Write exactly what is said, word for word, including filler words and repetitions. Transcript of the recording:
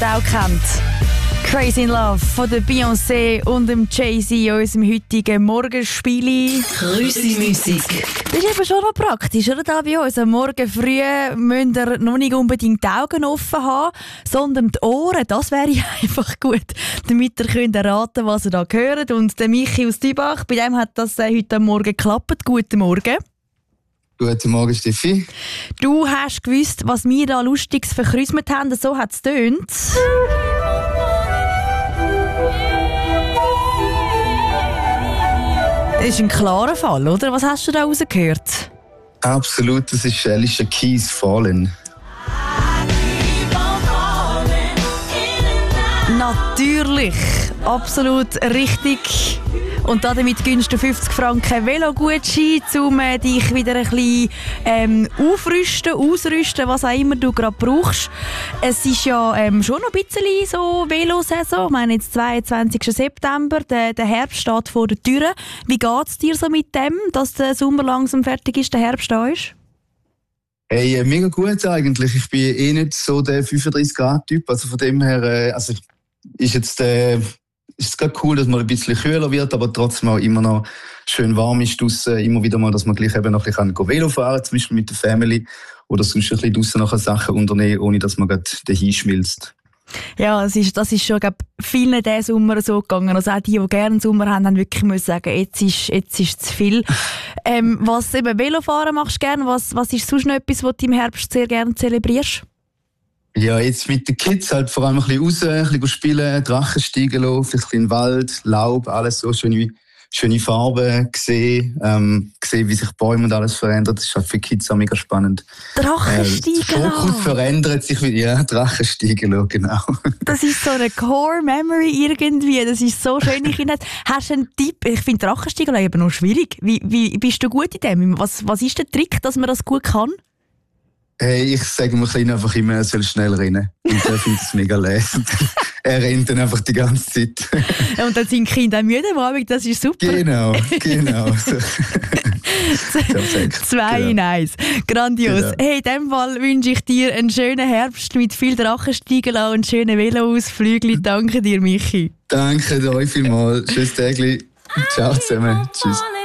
auch kennt. Crazy in Love von der Beyoncé und dem Jay-Z in unserem heutigen Morgenspieli. Grüßi-Musik. Das ist eben schon noch praktisch, oder? Da bei uns. Am Morgen früh müsst ihr noch nicht unbedingt die Augen offen haben, sondern die Ohren. Das wäre einfach gut, damit ihr könnt erraten, was ihr da hört. Und der Michi aus Dübach, bei dem hat das äh, heute Morgen geklappt. Guten Morgen. Guten Morgen, Steffi. Du hast gewusst, was wir da Lustiges verkrüsmet haben. So hat es getönt. Das ist ein klarer Fall, oder? Was hast du da rausgehört? Absolut, das ist Alicia Keys «Fallen». Natürlich, absolut richtig. Und damit gönnst du fünfzig Franken Velogutschein, um äh, dich wieder ein bisschen ähm, aufrüsten, ausrüsten, was auch immer du gerade brauchst. Es ist ja ähm, schon noch ein bisschen so Velosaison. Ich meine, jetzt zweiundzwanzigsten September, der, der Herbst steht vor der Tür. Wie geht es dir so mit dem, dass der Sommer langsam fertig ist, der Herbst da ist? Hey, äh, mega gut eigentlich. Ich bin eh nicht so der fünfunddreißig Grad Typ. Also von dem her, äh, also ist jetzt äh, ist es gerade cool, dass man ein bisschen kühler wird, aber trotzdem auch immer noch schön warm ist draussen. Immer wieder mal, dass man gleich eben noch ein bisschen Velo fahren kann, zum Beispiel mit der Family. Oder sonst ein bisschen draussen noch Sachen unternehmen, ohne dass man gerade dahin schmilzt. Ja, das ist, das ist schon, glaube ich, vielen diesen Sommer so gegangen. Also auch die, die gerne einen Sommer haben, haben wirklich müssen sagen, jetzt ist, jetzt ist zu viel. ähm, was eben Velofahren machst du gerne? Was, was ist sonst noch etwas, was du im Herbst sehr gerne zelebrierst? Ja, jetzt mit den Kids halt vor allem ein bisschen raus, ein bisschen spielen, Drachensteigen laufen, ein bisschen in den Wald, Laub, alles so schöne, schöne Farben gesehen, ähm, gesehen, wie sich Bäume und alles verändert. Das ist halt für Kids auch mega spannend. Drachensteigen äh, Der Fokus verändert sich wieder. Ja, Drachensteigen, genau. Das ist so eine Core-Memory irgendwie. Das ist so schön. Ich finde, hast du einen Tipp? Ich finde Drachensteigen eben noch schwierig. Wie, wie bist du gut in dem? Was, was ist der Trick, dass man das gut kann? Hey, ich sage mir einfach immer, er soll schnell rennen. Und er findet es mega lässig. Er rennt dann einfach die ganze Zeit. Und dann sind die Kinder auch müde am Abend, das ist super. Genau, genau. Zwei in eins. Grandios. Genau. Hey, in dem Fall wünsche ich dir einen schönen Herbst mit viel Drachensteigen und schönen Velo-Ausflügen. Danke dir, Michi. Danke euch vielmals. Tschüss, Tägli. Ciao zusammen. Tschüss.